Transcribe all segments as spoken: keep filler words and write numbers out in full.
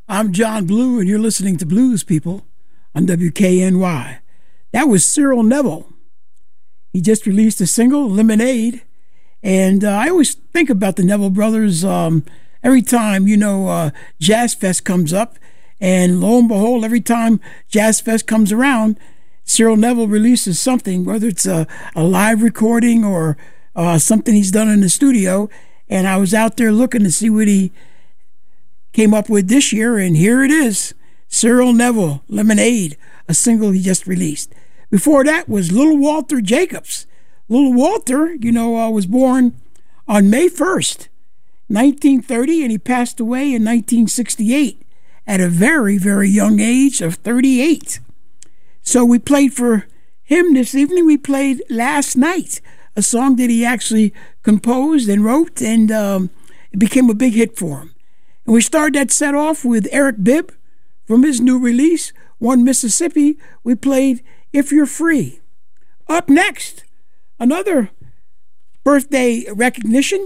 I'm John Blue, and you're listening to Blues People on W K N Y. That was Cyril Neville. He just released a single, Lemonade, and uh, I always think about the Neville brothers um, every time, you know, uh, Jazz Fest comes up, and lo and behold, every time Jazz Fest comes around, Cyril Neville releases something, whether it's a, a live recording or uh, something he's done in the studio, and I was out there looking to see what he came up with this year, and here it is, Cyril Neville, Lemonade, a single he just released. Before that was Little Walter Jacobs. Little Walter, you know, uh, was born on May first, nineteen thirty, and he passed away in nineteen sixty-eight at a very, very young age of thirty-eight. So we played for him this evening. We played Last Night, a song that he actually composed and wrote, and um, it became a big hit for him. And we started that set off with Eric Bibb from his new release, One Mississippi. We played If You're Free. Up next, another birthday recognition,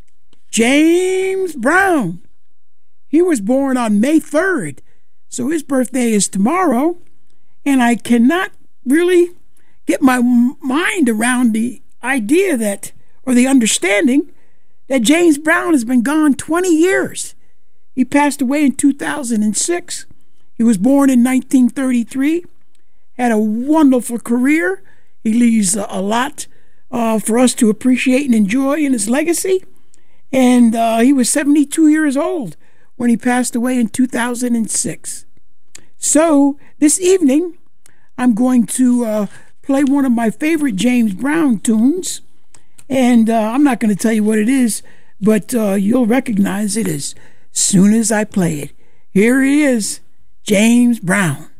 James Brown. He was born on May third, so his birthday is tomorrow, and I cannot really get my mind around the idea that, or the understanding, that James Brown has been gone twenty years. He passed away in two thousand six. He was born in nineteen thirty-three, had a wonderful career. He leaves a lot uh, for us to appreciate and enjoy in his legacy. And uh, he was seventy-two years old when he passed away in two thousand six. So this evening, I'm going to uh, play one of my favorite James Brown tunes. And uh, I'm not going to tell you what it is, but uh, you'll recognize it as soon as I play it. Here he is, James Brown.